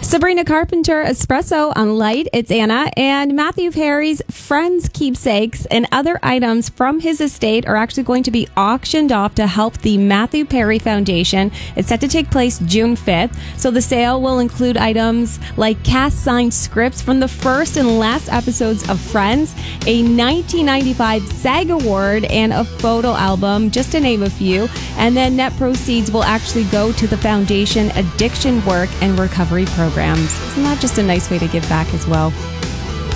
Sabrina Carpenter Espresso on Light. It's Anna. And Matthew Perry's friends' keepsakes and other items from his estate are actually going to be auctioned off to help the Matthew Perry Foundation. It's set to take place June 5th. So the sale will include items like cast signed scripts from the first and last episodes of Friends, a 1995 SAG award, and a photo album, just to name a few. And then net proceeds will actually go to the foundation addiction work and recovery programs. Isn't that just a nice way to give back as well?